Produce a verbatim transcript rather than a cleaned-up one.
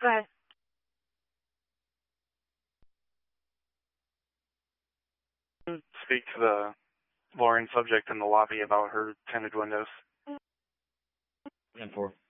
Go ahead. Speak to the Lauren subject in the lobby about her tinted windows. ten four.